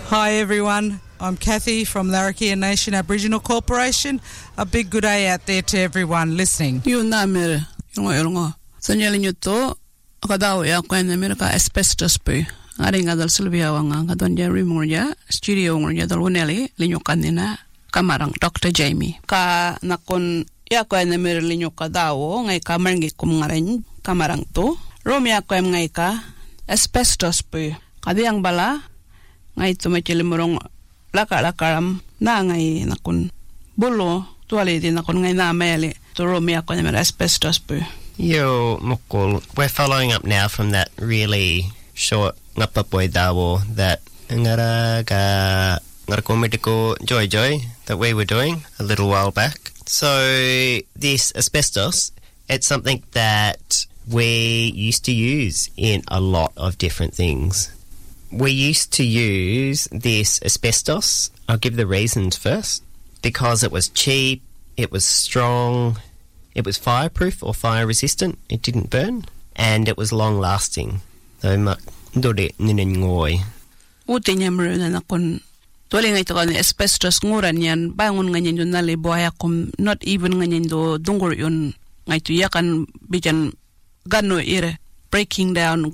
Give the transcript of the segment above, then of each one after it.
Hi everyone, I'm Kathy from Larrakia Nation Aboriginal Corporation. A big good day out there to everyone listening. Yunamir, Yungo, Sanyalinito, Akadao, America, asbestos poo. Aring adal Sylvia Wanga, Kadonja Rimuria, Studio Yadal Winelli, Lino Canina, Kamarang, Dr. Jamie. Ka Nakon Yakoanamir Lino Kadao, Ngai Kamangi Kumaren, Kamarang to, Romia Quemgaika, asbestos poo. Kadiang Bala. Ngay tumachilimurong laka-lakaram na ngay nakun bulo tuwali din nakun ngay nameli turumi ako naman asbestos po. Yo, mukul. We're following up now from that really short ngapapoy dawo that ngarakomediko joy that we were doing a little while back. So this asbestos, it's something that we used to use in a lot of different things. We used to use this asbestos. I'll give the reasons first. Because it was cheap, it was strong, it was fireproof or fire resistant, it didn't burn, and it was long lasting. So dode ninengoy. Uti niya maruna na kun tuwali nga ito ka ni asbestos nguran yan, bangon nga yun nali buhaya kum not even nga yun do dungur yun nga ito yakan bijan gano ire. Breaking down,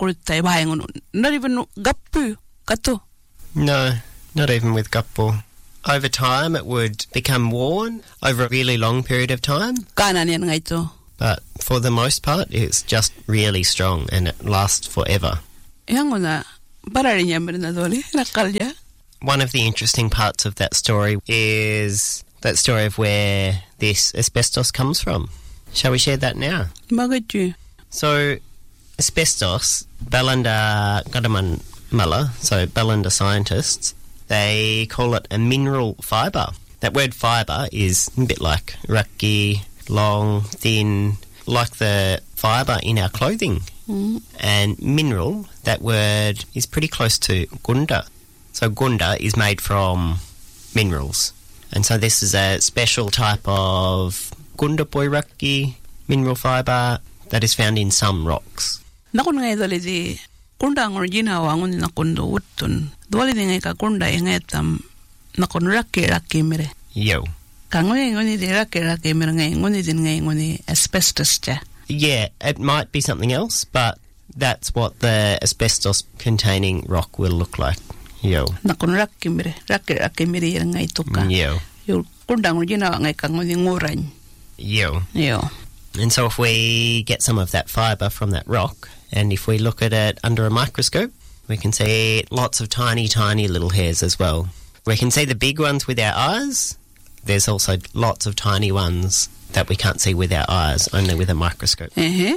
not even gappu, kato. No, not even with gappu. Over time, it would become worn over a really long period of time. Kanan yan nga ito. But for the most part, it's just really strong and it lasts forever. Yang na, para rin niya na doli, nakalya. One of the interesting parts of that story is that story of where this asbestos comes from. Shall we share that now? Bagay. So, asbestos, Balanda Gadaman Mala, so Balanda scientists, they call it a mineral fibre. That word fibre is a bit like raki, long, thin, like the fibre in our clothing. And mineral, that word is pretty close to gunda. So gunda is made from minerals. And so this is a special type of gunda boiraki mineral fibre that is found in some rocks. Nakon nga idoli di kunda ang ginawa ngun nakundo utun. Dwali di nga ka kunda nga itam nakon raki mere. Yo. Kangoy nguni di raki mere nga nguni din nga nguni asbestos ja. Yeah, it might be something else, but that's what the asbestos containing rock will look like. Yo. Nakon raki mere nga ituka. Yo. Yo kunda ang ginawa nga ka nguni nguran. Yo. Yo. And so if we get some of that fibre from that rock, and if we look at it under a microscope, we can see lots of tiny, tiny little hairs as well. We can see the big ones with our eyes. There's also lots of tiny ones that we can't see with our eyes, only with a microscope.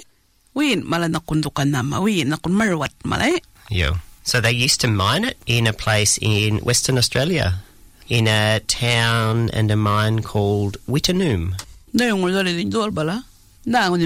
Win mala nakundukan nama, win nakun marwat malay. Yeah. So they used to mine it in a place in Western Australia, in a town and a mine called Wittenoom. So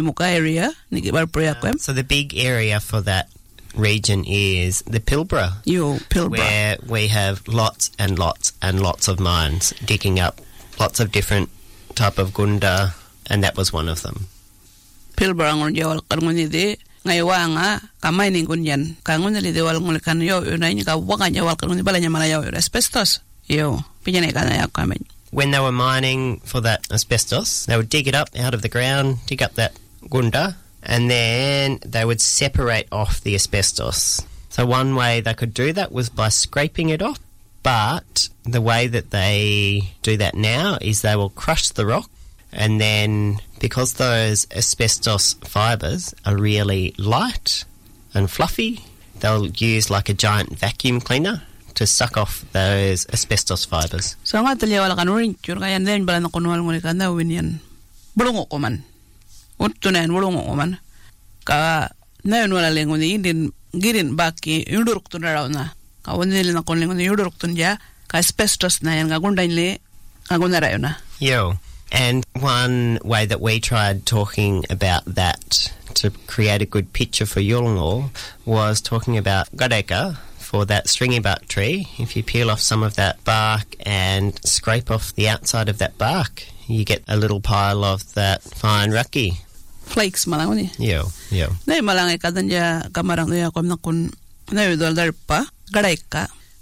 the big area for that region is the Pilbara. Where we have lots and lots and lots of mines digging up lots of different type of gunda, and that was one of them. Pilbara ngon jawal karngoni de ngaywa nga kamay ning kunyan kangon le de wal ngol kan yo unay ka waka jawal karngoni balanya malayo asbestos yo pinyane kana ya kamay. When they were mining for that asbestos, they would dig it up out of the ground, dig up that gunda, and then they would separate off the asbestos. So one way they could do that was by scraping it off, but the way that they do that now is they will crush the rock, and then because those asbestos fibres are really light and fluffy, they'll use like a giant vacuum cleaner to suck off those asbestos fibres. So nga talya wala kanurin chur kaya then bala na kunwal nguli ka na winyan bulungo ko man utto na bulungo ko man ka na yun wala lenguni indin girin baki yuduruk to na raw na ka wonil na kun lenguni yuduruk to ja ka asbestos na yan nga gundain le nga gunara yun na. Yo. And one way that we tried talking about that to create a good picture for Yolngu was talking about Gadeka, for that stringy bark tree. If you peel off some of that bark and scrape off the outside of that bark, you get a little pile of that fine raki. Flakes malang ni. Yeah. Na malang kadan ja kamarang ya kom nakun na yudal darpa gadeka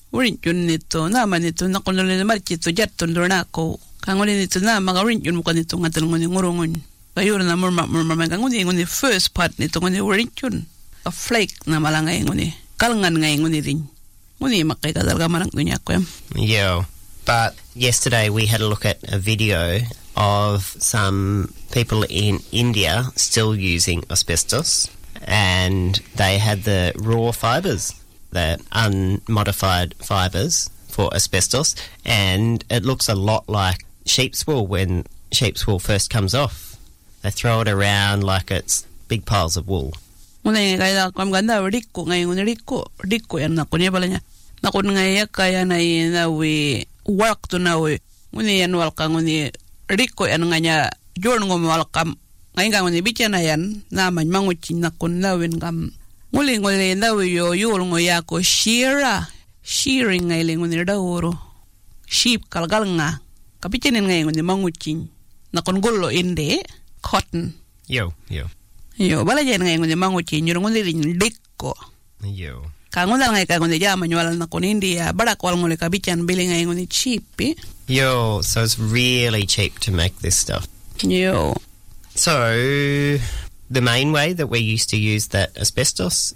urin yun nito naman ito nakunulo na marchito jatton dornako kanguni nito na mga urin yun mukan nito nga talungon yung ngurungon kayo na murma kanguni first part nito nguni urin yun a flake na malangay nguni kalangan ngay nguni rin nguni makay kadalga marang dunya ko Yeah, but yesterday we had a look at a video of some people in India still using asbestos, and they had the raw fibres, the unmodified fibres for asbestos, and it looks a lot like sheep's wool when sheep's wool first comes off. They throw it around like it's big piles of wool. Muna kaya kam ganda riko ngayon riko yan na kunya pala niya nakun ngaya kaya na we work to na we nguni yan wal ka nguni riko yan nganya jorn ngom wal kam ngayon ka nguni bitya na yan naman manguchin na kun lawin kam nguli na we yo yul ngoya ko shearing ngayon nguni dauro sheep kalgal nga kapitinin ngayon nguni manguchin na kun gulo inde cotton Yo, bala jen ngayon nguni manguchin yun nguni rin dikko Kangundal ngay kanguni jama nyual na kun India barak wal ngule kabichan bili ngay nguni cheap Yo, so it's really cheap to make this stuff. Yo. So the main way that we used to use that asbestos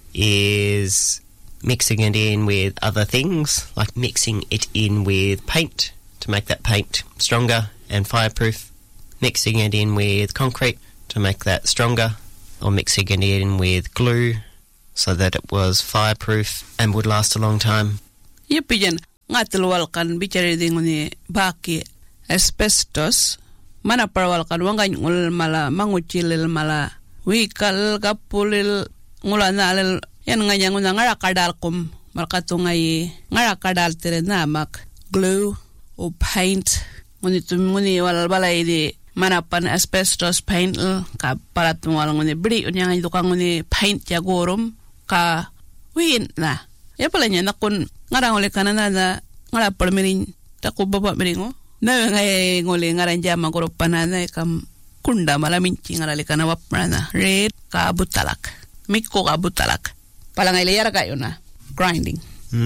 is mixing it in with other things, like mixing it in with paint to make that paint stronger and fireproof, mixing it in with concrete to make that stronger, or mixing it in with glue so that it was fireproof and would last a long time. Yepijan ngatilwal kan bicara nguni baki asbestos mana parwal kan wangan ngul mala mangucilil mala wikal kapulil ngulana alil yan nganya nguna ngara kadalkum malkatungai ngara kadal tere namak glue o paint nguni wal balai di mana pan asbestos paint ka paratungwal nguni bri unya itu kan nguni paint jagorum ka win na ya palanya nakun ngarang oleh kanana na ngara permiring taku baba miringo na ngai ngole ngaran jama goro panana kam kunda malamin ngara le kana wapna red ka butalak mikko ka butalak palangai le yar kayo na grinding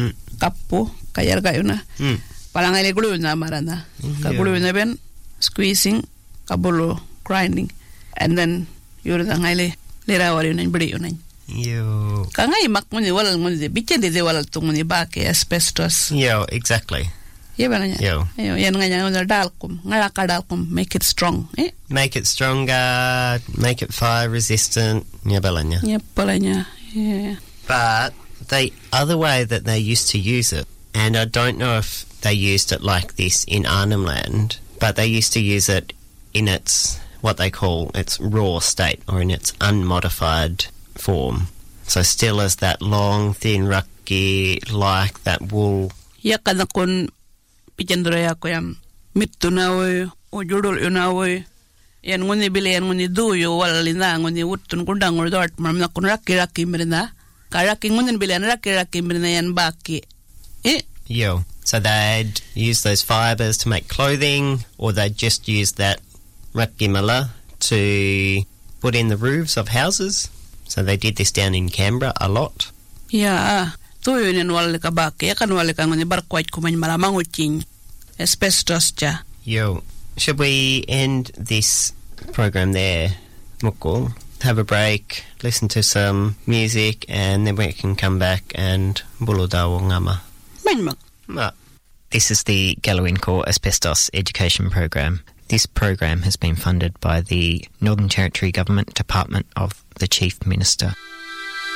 kapo kayar kayo na palangai le glue na marana ka glue na ben squeezing kabolo grinding and then yur ngai le rawari na bri yun Yo. Kangai mak muni walal muni bichen de walal tunguni bake asbestos. Yo, exactly. Ye balanya. Yo. Yan nganya ngona dalkum, ngala kadalkum make it strong. Make it stronger, make it fire resistant. Yeah, balanya. Yeah, balanya. Yeah. But the other way that they used to use it, and I don't know if they used it like this in Arnhem Land, but they used to use it in its what they call its raw state, or in its unmodified form. So still as that long, thin, rucky, like that wool. Ya kana kon pichendro ya ko yam mittu na we o jodol una we yan ngoni bile yan ngoni duyo wala lina ngoni wutun kundang ngor dort mam na kun rakki mirna ka rakki ngoni bile yan rakki mirna yan baki Yo. So they'd use those fibres to make clothing, or they'd just use that rakki mala to put in the roofs of houses. So they did this down in Canberra a lot. Yeah, to yun wala ka baki kan wala ka ngoni barkwat kuman malamang uting asbestos cha. Yo, should we end this program there, Mukul? Have a break, listen to some music, and then we can come back and buludawo ngama. This is the Gallowin Core Asbestos Education Program. This program has been funded by the Northern Territory Government Department of the Chief Minister.